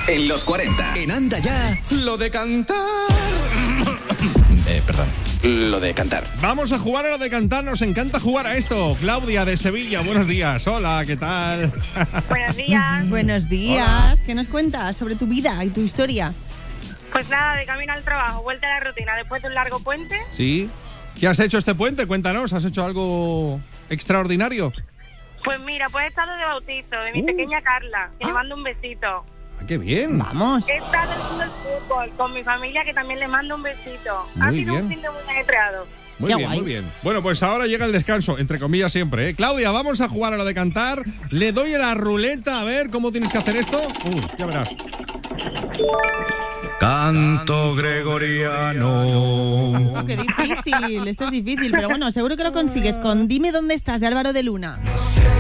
En los 40. En Anda Ya. Lo de cantar. Perdón. Lo de cantar. Vamos a jugar a lo de cantar. Nos encanta jugar a esto. Claudia de Sevilla, buenos días. Hola, ¿qué tal? Buenos días. Buenos días. Hola. ¿Qué nos cuentas sobre tu vida y tu historia? Pues nada, de camino al trabajo, vuelta a la rutina después de un largo puente. Sí. ¿Qué has hecho este puente? Cuéntanos, ¿has hecho algo extraordinario? Pues mira, pues he estado de bautizo de mi pequeña Carla, que le mando un besito. ¡Qué bien! Vamos. He estado haciendo el fútbol con mi familia, que también le mando un besito. Ha sido un fin de muy ajetreado. Muy bien, muy bien. Bueno, pues ahora llega el descanso, entre comillas siempre, ¿eh? Claudia, vamos a jugar a lo de cantar. Le doy a la ruleta, a ver cómo tienes que hacer esto. Ya verás. Canto gregoriano. Qué difícil, esto es difícil, pero bueno, seguro que lo consigues con Dime dónde estás, de Álvaro de Luna.